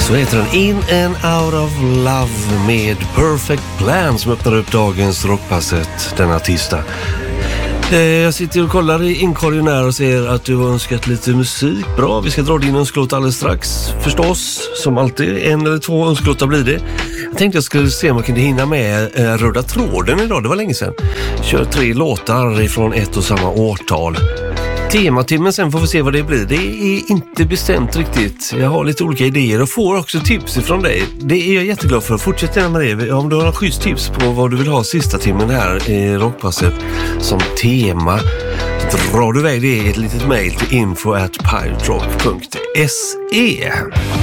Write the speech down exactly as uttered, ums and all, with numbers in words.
Så heter den In and Out of Love med Perfect Plan som öppnar upp dagens rockpasset denna tisdag. Jag sitter och kollar i inkorgen här och ser att du har önskat lite musik. Bra, vi ska dra din önskelåt alldeles strax. Förstås, som alltid, en eller två önskelåtar blir det. Jag tänkte jag skulle se om jag kunde hinna med eh, Röda tråden idag, det var länge sedan. Kör tre låtar ifrån ett och samma årtal. Tematimmen sen får vi se vad det blir. Det är inte bestämt riktigt. Jag har lite olika idéer och får också tips ifrån dig. Det är jag jätteglad för. Fortsätt gärna med det. Om du har några schysst tips på vad du vill ha sista timmen här i rockpasset som tema, drar du iväg det i ett litet mejl till info at piratrock punkt se.